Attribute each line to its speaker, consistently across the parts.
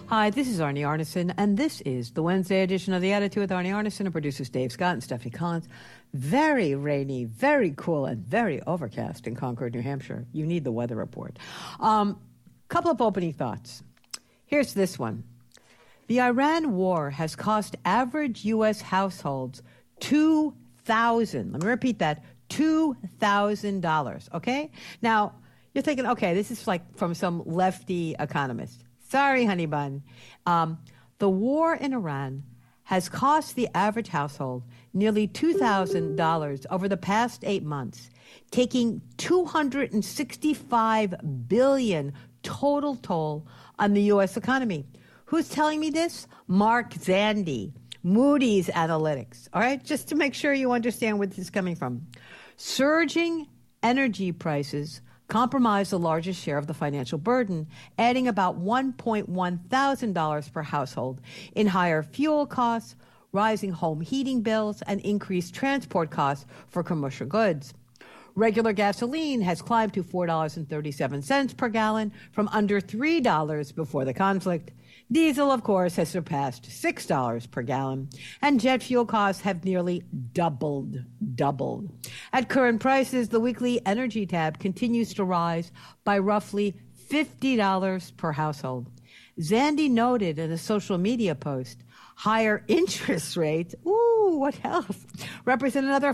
Speaker 1: Hi, this is Arnie Arneson, and this is the Wednesday edition of The Attitude with Arnie Arneson and producers Dave Scott and Stephanie Collins. Very rainy, very cool, and very overcast in Concord, New Hampshire. You need the weather report. Couple of opening thoughts. Here's this one. The Iran war has cost average U.S. households $2,000. Let me repeat that, $2,000, okay? Now, you're thinking, okay, this is like from some lefty economist. Sorry, honey bun. The war in Iran has cost the average household nearly $2,000 over the past 8 months, taking $265 billion total toll on the U.S. economy. Who's telling me this? Mark Zandi, Moody's Analytics. All right, just to make sure you understand where this is coming from. Surging energy prices comprise the largest share of the financial burden, adding about $1,100 per household in higher fuel costs, rising home heating bills, and increased transport costs for commercial goods. Regular gasoline has climbed to $4.37 per gallon from under $3 before the conflict. Diesel, of course, has surpassed $6 per gallon, and jet fuel costs have nearly doubled. At current prices, the weekly energy tab continues to rise by roughly $50 per household. Zandi noted in a social media post, higher interest rates, what else, represent another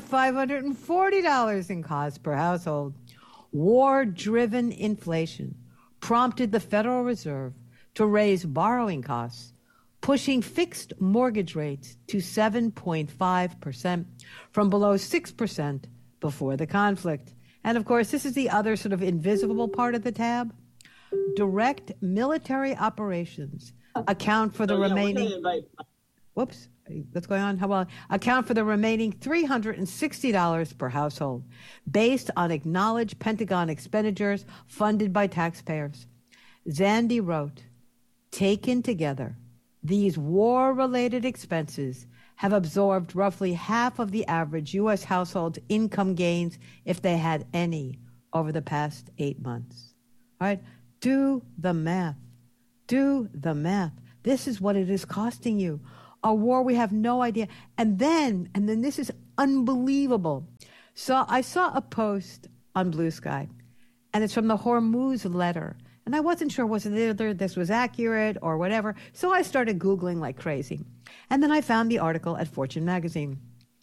Speaker 1: $540 in costs per household. War-driven inflation prompted the Federal Reserve to raise borrowing costs, pushing fixed mortgage rates to 7.5% from below 6% before the conflict. And of course, this is the other sort of invisible part of the tab. Direct military operations account for the remaining... Whoops, what's going on? Account for the remaining $360 per household, based on acknowledged Pentagon expenditures funded by taxpayers. Zandi wrote, taken together, these war-related expenses have absorbed roughly half of the average U.S. household's income gains, if they had any, over the past 8 months. All right? Do the math. Do the math. This is what it is costing you. A war we have no idea. And then this is unbelievable. So I saw a post on Blue Sky, and it's from the Hormuz letter. And I wasn't sure whether this was accurate or whatever. So I started Googling like crazy. And then I found the article at Fortune magazine.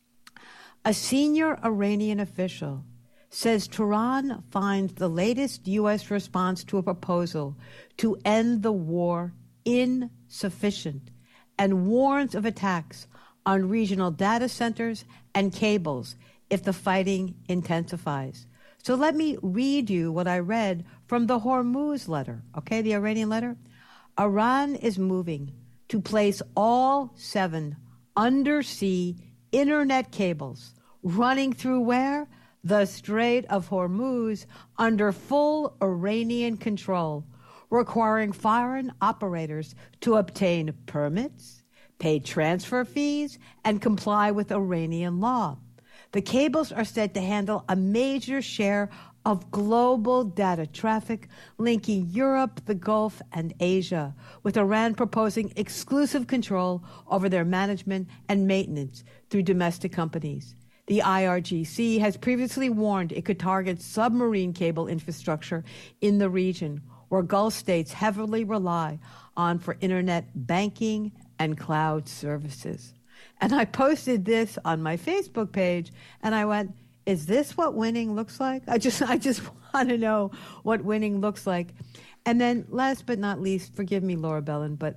Speaker 1: A senior Iranian official says Tehran finds the latest U.S. response to a proposal to end the war insufficient and warns of attacks on regional data centers and cables if the fighting intensifies. So let me read you what I read from the Hormuz letter, okay, the Iranian letter. Iran is moving to place all 7 undersea internet cables running through where? The Strait of Hormuz under full Iranian control, requiring foreign operators to obtain permits, pay transfer fees, and comply with Iranian law. The cables are said to handle a major share of global data traffic linking Europe, the Gulf, and Asia, with Iran proposing exclusive control over their management and maintenance through domestic companies. The IRGC has previously warned it could target submarine cable infrastructure in the region, where Gulf states heavily rely on for internet banking and cloud services. And I posted this on my Facebook page, and I went, is this what winning looks like? I just want to know what winning looks like. And then last but not least, forgive me, Laura Bellin, but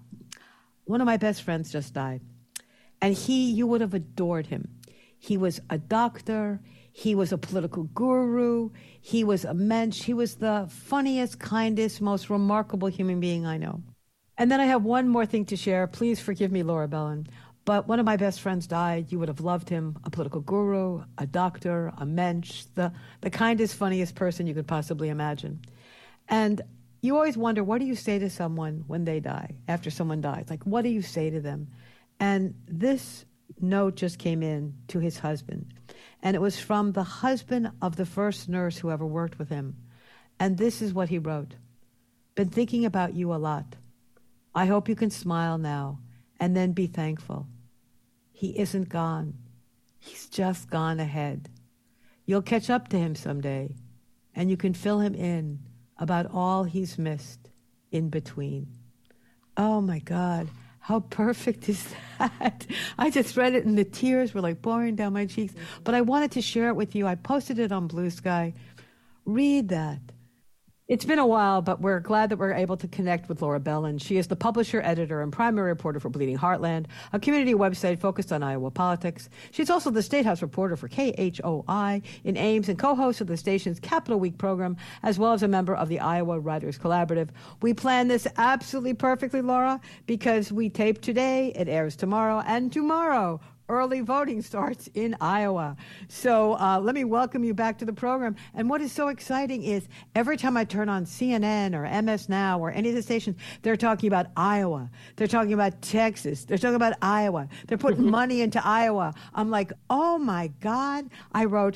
Speaker 1: one of my best friends just died. And you would have adored him. He was a doctor. He was a political guru. He was a mensch. He was the funniest, kindest, most remarkable human being I know. And then I have one more thing to share. Please forgive me, Laura Bellin. But one of my best friends died. You would have loved him. A political guru, a doctor, a mensch, the kindest, funniest person you could possibly imagine. And you always wonder, what do you say to someone when they die, after someone dies? Like, what do you say to them? And this note just came in to his husband. And it was from the husband of the first nurse who ever worked with him. And this is what he wrote. Been thinking about you a lot. I hope you can smile now and then be thankful. He isn't gone. He's just gone ahead. You'll catch up to him someday, and you can fill him in about all he's missed in between. Oh, my God. How perfect is that? I just read it and the tears were like pouring down my cheeks. But I wanted to share it with you. I posted it on Blue Sky. Read that. It's been a while, but we're glad that we're able to connect with Laura Bellin. She is the publisher, editor, and primary reporter for Bleeding Heartland, a community website focused on Iowa politics. She's also the State House reporter for KHOI in Ames and co-host of the station's Capital Week program, as well as a member of the Iowa Writers Collaborative. We planned this absolutely perfectly, Laura, because we tape today, it airs tomorrow, and tomorrow early voting starts in Iowa. So let me welcome you back to the program. And what is so exciting is every time I turn on CNN or MS Now or any of the stations, they're talking about Iowa. They're talking about Texas. They're talking about Iowa. They're putting money into Iowa. I'm like, oh, my God. I wrote,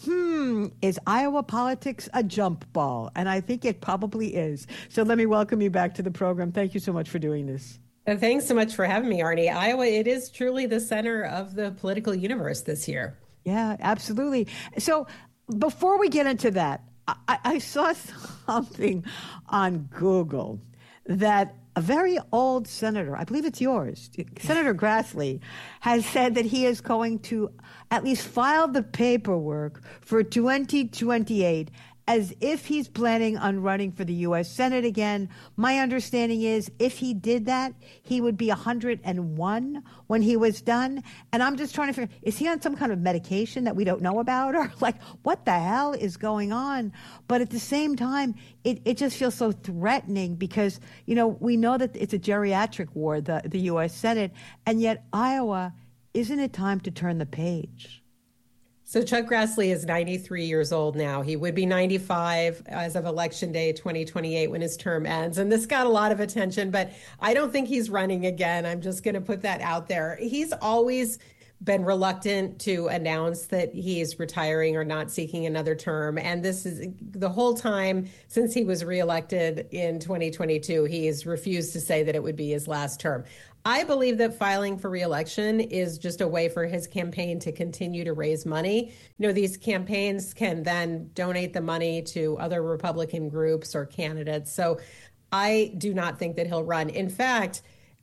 Speaker 1: is Iowa politics a jump ball? And I think it probably is. So let me welcome you back to the program. Thank you so much for doing this.
Speaker 2: Thanks so much for having me, Arnie. Iowa, it is truly the center of the political universe this year.
Speaker 1: Yeah, absolutely. So before we get into that, I saw something on Google that a very old senator, I believe it's yours, Senator Grassley, has said that he is going to at least file the paperwork for 2028 as if he's planning on running for the U.S. Senate again. My understanding is if he did that, he would be 101 when he was done. And I'm just trying to figure, is he on some kind of medication that we don't know about? Or like, what the hell is going on? But at the same time, it just feels so threatening because, you know, we know that it's a geriatric war, the U.S. Senate, and yet Iowa, isn't it time to turn the page?
Speaker 2: So Chuck Grassley is 93 years old now. He would be 95 as of Election Day 2028 when his term ends. And this got a lot of attention, but I don't think he's running again. I'm just going to put that out there. He's always been reluctant to announce that he's retiring or not seeking another term. And this is the whole time since he was reelected in 2022, he has refused to say that it would be his last term. I believe that filing for reelection is just a way for his campaign to continue to raise money. You know, these campaigns can then donate the money to other Republican groups or candidates. So I do not think that he'll run. In fact,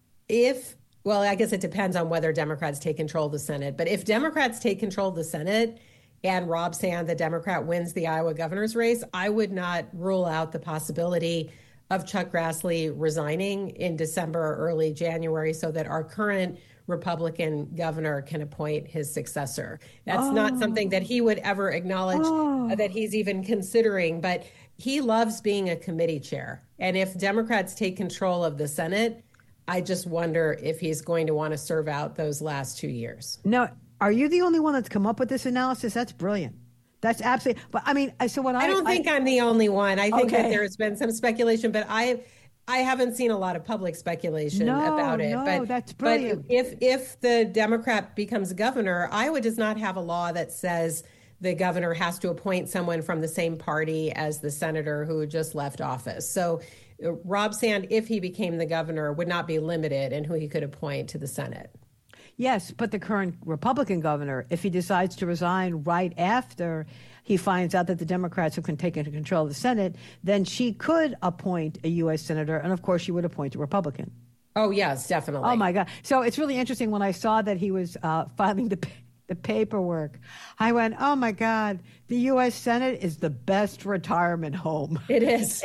Speaker 2: well, I guess it depends on whether Democrats take control of the Senate. But if Democrats take control of the Senate and Rob Sand, the Democrat, wins the Iowa governor's race, I would not rule out the possibility of Chuck Grassley resigning in December or early January so that our current Republican governor can appoint his successor. That's not something that he would ever acknowledge that he's even considering, but he loves being a committee chair. And if Democrats take control of the Senate, I just wonder if he's going to want to serve out those last 2 years.
Speaker 1: Now, are you the only one that's come up with this analysis? That's brilliant. That's absolutely. But I mean, so when
Speaker 2: I don't think I'm the only one. I think that there's been some speculation, but I haven't seen a lot of public speculation about it.
Speaker 1: But that's brilliant.
Speaker 2: But if the Democrat becomes governor, Iowa does not have a law that says the governor has to appoint someone from the same party as the senator who just left office. So Rob Sand, if he became the governor, would not be limited in who he could appoint to the Senate.
Speaker 1: Yes, but the current Republican governor, if he decides to resign right after he finds out that the Democrats have taken control of the Senate, then she could appoint a U.S. senator, and of course she would appoint a Republican.
Speaker 2: Oh, yes, definitely.
Speaker 1: Oh, my God. So it's really interesting when I saw that he was filing the paperwork. I went, oh, my God, the U.S. Senate is the best retirement home.
Speaker 2: It is.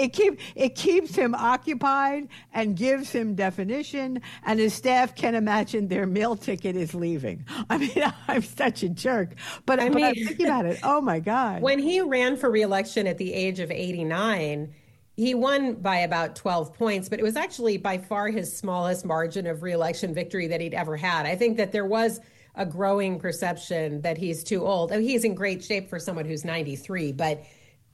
Speaker 1: It keeps him occupied and gives him definition, and his staff can imagine their meal ticket is leaving. I mean, I'm such a jerk. But I'm thinking about it. Oh, my God.
Speaker 2: When he ran for re-election at the age of 89, he won by about 12 points, but it was actually by far his smallest margin of re-election victory that he'd ever had. I think that there was a growing perception that he's too old. He's in great shape for someone who's 93, but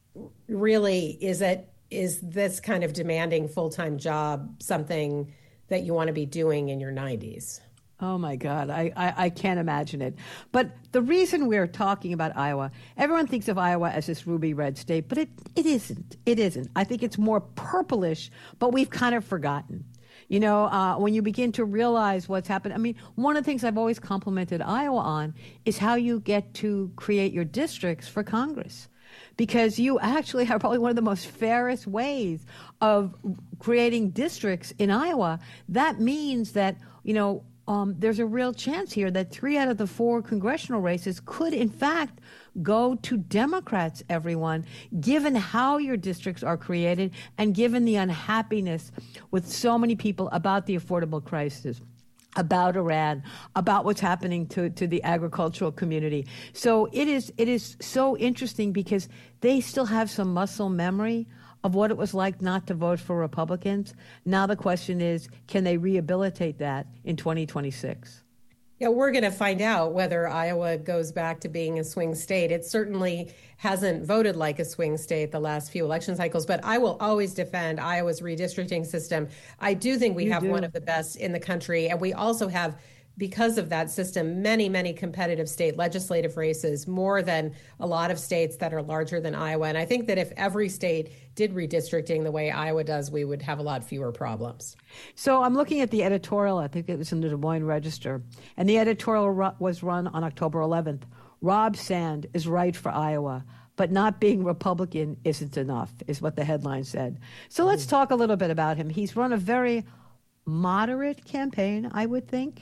Speaker 2: really, is this kind of demanding full-time job something that you want to be doing in your 90s?
Speaker 1: Oh, my God. I can't imagine it. But the reason we're talking about Iowa, everyone thinks of Iowa as this ruby red state, but it isn't. It isn't. I think it's more purplish, but we've kind of forgotten. When you begin to realize what's happened. I mean, one of the things I've always complimented Iowa on is how you get to create your districts for Congress. Because you actually have probably one of the most fairest ways of creating districts in Iowa. That means that, there's a real chance here that 3 out of the 4 congressional races could, in fact, go to Democrats, everyone, given how your districts are created and given the unhappiness with so many people about the affordable crisis, about Iran, about what's happening to the agricultural community. So it is so interesting because they still have some muscle memory of what it was like not to vote for Republicans. Now the question is, can they rehabilitate that in 2026?
Speaker 2: Yeah, we're going to find out whether Iowa goes back to being a swing state. It certainly hasn't voted like a swing state the last few election cycles, but I will always defend Iowa's redistricting system. I do think we have one of the best in the country, and we also have, because of that system, many, many competitive state legislative races, more than a lot of states that are larger than Iowa. And I think that if every state did redistricting the way Iowa does, we would have a lot fewer problems.
Speaker 1: So I'm looking at the editorial. I think it was in the Des Moines Register. And the editorial was run on October 11th. Rob Sand is right for Iowa, but not being Republican isn't enough, is what the headline said. So let's talk a little bit about him. He's run a very moderate campaign, I would think.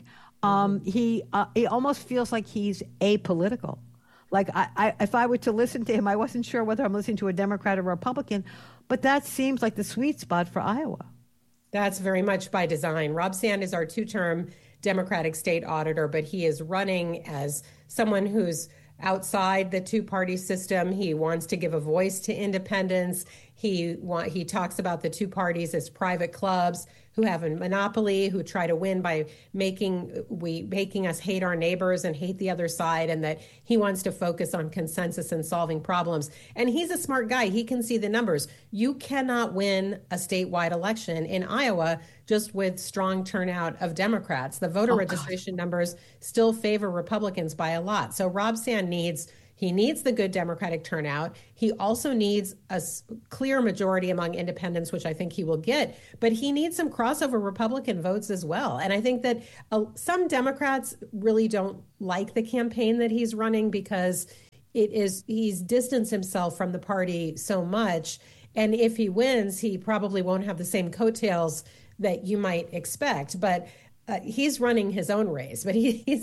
Speaker 1: He almost feels like he's apolitical. Like if I were to listen to him, I wasn't sure whether I'm listening to a Democrat or Republican, but that seems like the sweet spot for Iowa.
Speaker 2: That's very much by design. Rob Sand is our 2-term Democratic state auditor, but he is running as someone who's outside the two-party system. He wants to give a voice to independents. He talks about the two parties as private clubs who have a monopoly, who try to win by making us hate our neighbors and hate the other side, and that he wants to focus on consensus and solving problems. And he's a smart guy. He can see the numbers. You cannot win a statewide election in Iowa just with strong turnout of Democrats. The voter registration numbers still favor Republicans by a lot. So Rob Sand needs the good Democratic turnout. He also needs a clear majority among independents, which I think he will get, but he needs some crossover Republican votes as well. And I think that some Democrats really don't like the campaign that he's running because he's distanced himself from the party so much. And if he wins, he probably won't have the same coattails that you might expect. But he's running his own race, but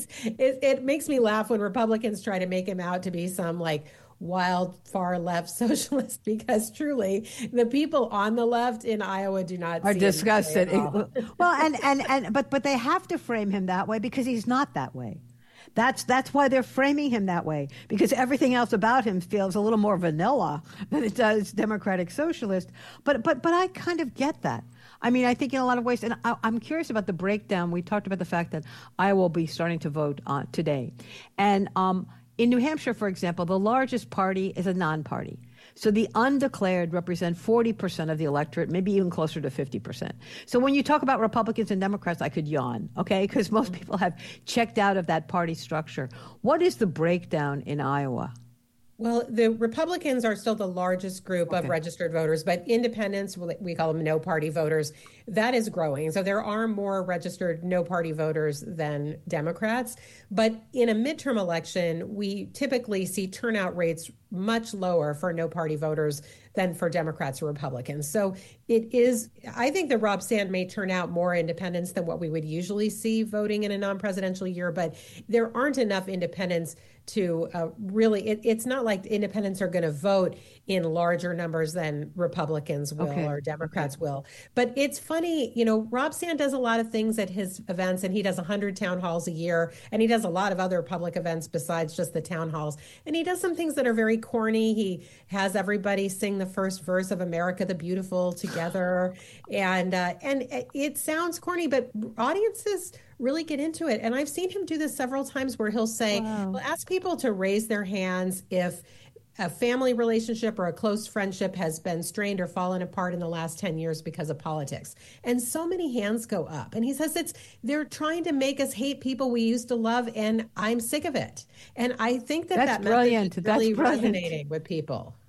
Speaker 2: it makes me laugh when Republicans try to make him out to be some like wild far left socialist, because truly the people on the left in Iowa do not
Speaker 1: are disgusted. Well, but they have to frame him that way because he's not that way. That's why they're framing him that way, because everything else about him feels a little more vanilla than it does Democratic Socialist. But I kind of get that. I mean, I think in a lot of ways, and I'm curious about the breakdown. We talked about the fact that Iowa will be starting to vote today. And in New Hampshire, for example, the largest party is a non-party. So the undeclared represent 40% of the electorate, maybe even closer to 50%. So when you talk about Republicans and Democrats, I could yawn, okay? Because most people have checked out of that party structure. What is the breakdown in Iowa?
Speaker 2: Well, the Republicans are still the largest group of registered voters, but independents, we call them no-party voters, that is growing. So there are more registered no-party voters than Democrats. But in a midterm election, we typically see turnout rates much lower for no-party voters than for Democrats or Republicans. So I think that Rob Sand may turn out more independents than what we would usually see voting in a non-presidential year, but there aren't enough independents to it's not like independents are going to vote in larger numbers than Republicans will or Democrats will. But it's funny, Rob Sand does a lot of things at his events, and he does 100 town halls a year, and he does a lot of other public events besides just the town halls. And he does some things that are very corny. He has everybody sing the first verse of America the Beautiful together. And it sounds corny, but audiences really get into it. And I've seen him do this several times where he'll say, well, ask people to raise their hands if a family relationship or a close friendship has been strained or fallen apart in the last 10 years because of politics. And so many hands go up. And he says they're trying to make us hate people we used to love, and I'm sick of it. And I think that message is really resonating with people.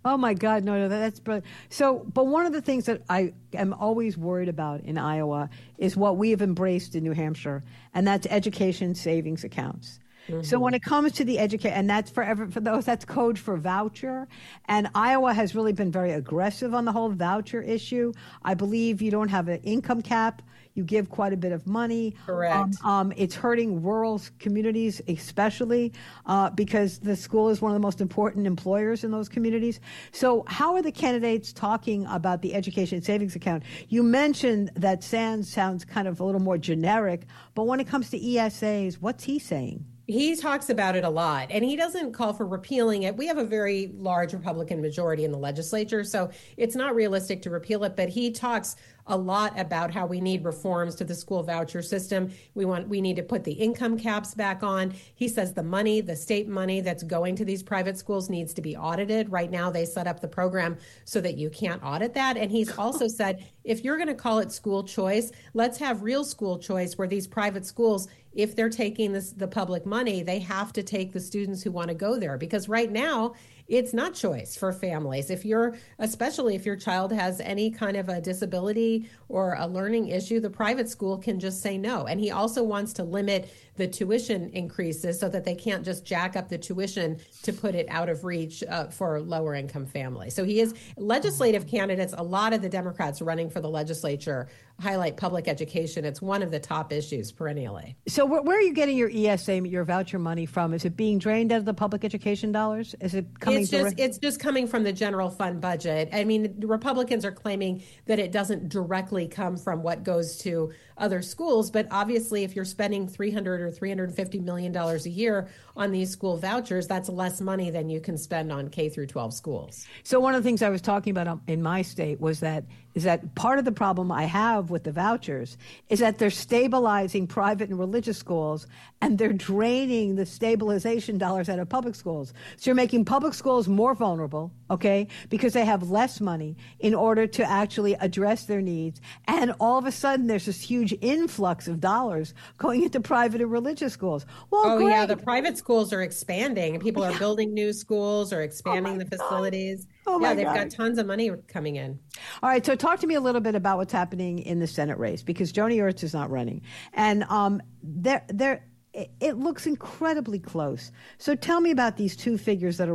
Speaker 1: Oh my God, no, that's brilliant. So, but one of the things that I am always worried about in Iowa is what we have embraced in New Hampshire, and that's education savings accounts. So when it comes to the education, and that's for those, that's code for voucher. And Iowa has really been very aggressive on the whole voucher issue. I believe you don't have an income cap. You give quite a bit of money.
Speaker 2: Correct.
Speaker 1: It's hurting rural communities, especially because the school is one of the most important employers in those communities. So how are the candidates talking about the education savings account? You mentioned that sounds kind of a little more generic, but when it comes to ESAs, what's he saying?
Speaker 2: He talks about it a lot, and he doesn't call for repealing it. We have a very large Republican majority in the legislature, so it's not realistic to repeal it, but he talks a lot about how we need reforms to the school voucher system. We need to put the income caps back on. He says the state money that's going to these private schools needs to be audited. Right now, they set up the program so that you can't audit that. And he's also said, if you're going to call it school choice, let's have real school choice where these private schools, if they're taking the public money, they have to take the students who want to go there. Because right now, it's not choice for families. Especially if your child has any kind of a disability or a learning issue, the private school can just say no. And he also wants to limit the tuition increases so that they can't just jack up the tuition to put it out of reach for lower income families. So he is legislative candidates. A lot of the Democrats running for the legislature highlight public education. It's one of the top issues perennially.
Speaker 1: So where are you getting your ESA, your voucher money from? Is it being drained out of the public education dollars? Is it coming?
Speaker 2: It's just coming from the general fund budget. I mean, the Republicans are claiming that it doesn't directly come from what goes to other schools, but obviously if you're spending $300 or $350 million a year on these school vouchers, that's less money than you can spend on K through 12 schools.
Speaker 1: So one of the things I was talking about in my state is that part of the problem I have with the vouchers is that they're stabilizing private and religious schools, and they're draining the stabilization dollars out of public schools. So you're making public schools more vulnerable, okay, because they have less money in order to actually address their needs. And all of a sudden, there's this huge influx of dollars going into private and religious schools. Well, great.
Speaker 2: Yeah, the private schools are expanding. People are building new schools or expanding the facilities. They've got tons of money coming in.
Speaker 1: All right, so talk to me a little bit about what's happening in the Senate race, because Joni Ernst is not running. And it looks incredibly close. So tell me about these two figures that are